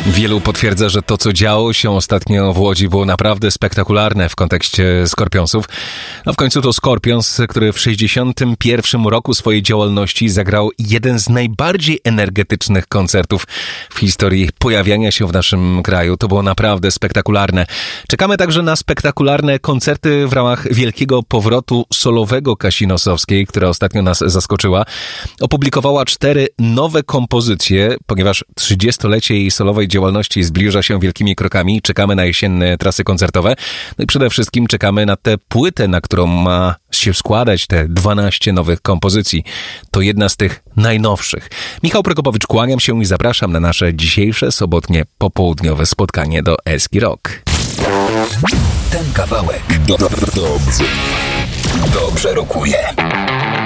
Wielu potwierdza, że to, co działo się ostatnio w Łodzi, było naprawdę spektakularne w kontekście Scorpionsów. No w końcu to Scorpions, który w 61. roku swojej działalności zagrał jeden z najbardziej energetycznych koncertów w historii pojawiania się w naszym kraju. To było naprawdę spektakularne. Czekamy także na spektakularne koncerty w ramach wielkiego powrotu solowego Kasi Nosowskiej, która ostatnio nas zaskoczyła. Opublikowała 4 nowe kompozycje, ponieważ 30-lecie jej solowej działalności zbliża się wielkimi krokami. Czekamy na jesienne trasy koncertowe. No i przede wszystkim czekamy na tę płytę, na którą ma się składać te 12 nowych kompozycji. To jedna z tych najnowszych. Michał Prokopowicz, kłaniam się i zapraszam na nasze dzisiejsze sobotnie popołudniowe spotkanie do Eski Rock. Ten kawałek dobrze rokuje.